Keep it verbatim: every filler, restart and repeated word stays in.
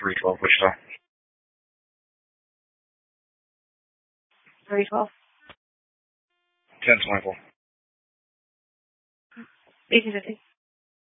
three twelve Wichita. three twelve. ten twenty-four. eighteen fifty.